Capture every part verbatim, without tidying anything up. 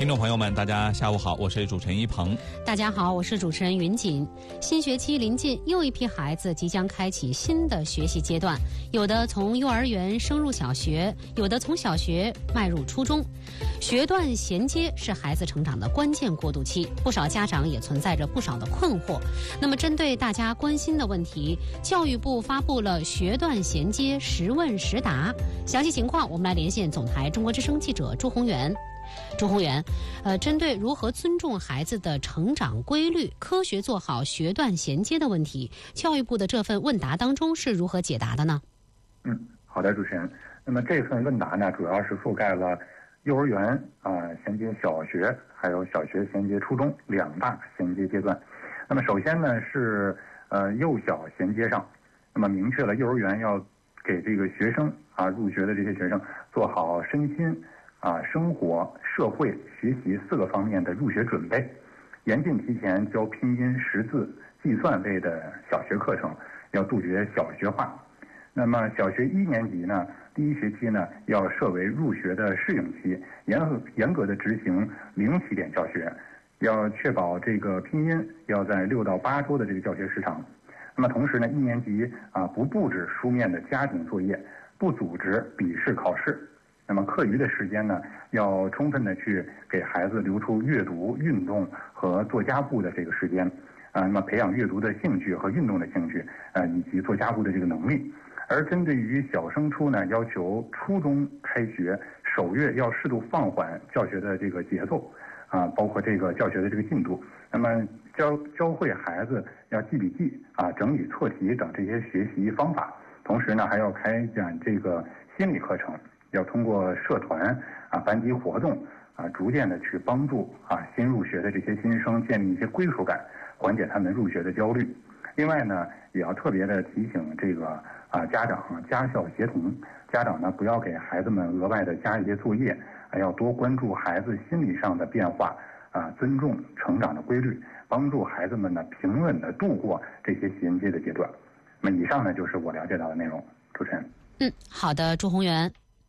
听众朋友们，大家下午好，我是主持人一鹏。 大家好，我是主持人云锦。新学期临近，又一批孩子即将开启新的学习阶段，有的从幼儿园升入小学，有的从小学迈入初中。学段衔接是孩子成长的关键过渡期，不少家长也存在着不少的困惑。那么针对大家关心的问题，教育部发布了学段衔接实问实答。详细情况我们来连线总台中国之声记者朱宏元。朱宏元，呃，针对如何尊重孩子的成长规律，科学做好学段衔接的问题，教育部的这份问答当中是如何解答的呢？ 嗯，好的，主持人。那么这份问答呢，主要是覆盖了幼儿园啊、呃、衔接小学，还有小学衔接初中两大衔接阶段。那么首先呢是呃幼小衔接上，那么明确了幼儿园要给这个学生啊入学的这些学生做好身心啊、生活、社会、学习四个方面的入学准备，严禁提前教拼音、识字、计算类的小学课程，要杜绝小学化。那么小学一年级呢，第一学期呢要设为入学的适应期，严格严格的执行零起点教学，要确保这个拼音要在六到八周的这个教学时长。那么同时呢，一年级啊不布置书面的家庭作业，不组织笔试考试。那么课余的时间呢，要充分的去给孩子留出阅读、运动和做家务的这个时间，啊，那么培养阅读的兴趣和运动的兴趣，啊，以及做家务的这个能力。而针对于小升初呢，要求初中开学首月要适度放缓教学的这个节奏，啊，包括这个教学的这个进度。那么教教会孩子要记笔记啊、整理错题等这些学习方法，同时呢，还要开展这个心理课程。要通过社团啊、班级活动啊，逐渐的去帮助啊新入学的这些新生建立一些归属感，缓解他们入学的焦虑。另外呢，也要特别的提醒这个啊家长家校协同，家长呢不要给孩子们额外的加一些作业，还要多关注孩子心理上的变化啊，尊重成长的规律，帮助孩子们呢平稳的度过这些衔接的阶段。那么以上呢就是我了解到的内容，主持人。 嗯，好的，朱宏元。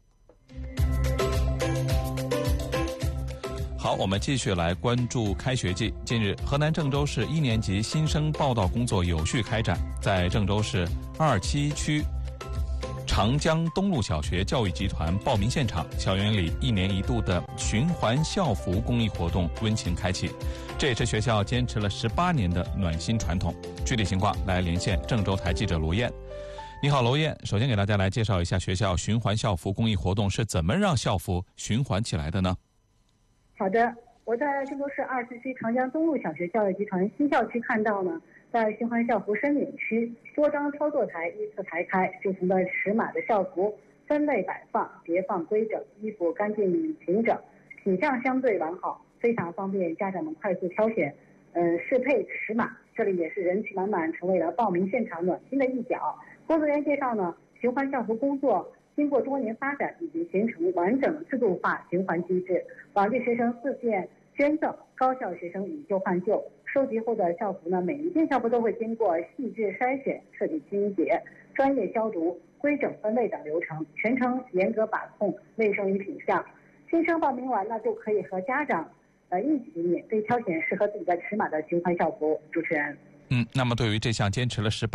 好，我们继续来关注开学季。近日，河南郑州市一年级新生报到工作有序开展，在郑州市二七区长江东路小学教育集团报名现场，校园里一年一度的循环校服公益活动温情开启，这也是学校坚持了十八年的暖心传统。具体情况来连线郑州台记者罗燕。你好，罗燕，首先给大家来介绍一下学校循环校服公益活动是怎么让校服循环起来的呢？ 好的，我在郑州市二七区长江东路小学教育集团新校区看到呢，在循环校服申领区，多张操作台依次排开，不同的尺码的校服分类摆放，叠放规整，衣服干净平整，品相相对完好，非常方便家长们快速挑选，呃，适配尺码。这里也是人气满满，成为了报名现场暖心的一角。工作人员介绍呢，循环校服工作经过多年发展，已经形成完整制度化循环机制。往届学生自荐捐赠，高校学生以旧换旧。收集后的校服呢，每一件校服都会经过细致筛选、彻底清洁、专业消毒、规整分类等流程，全程严格把控卫生与品相。新生报名完呢，就可以和家长呃一起免费挑选适合自己的尺码的循环校服。主持人。 嗯，那么对于这项坚持了十八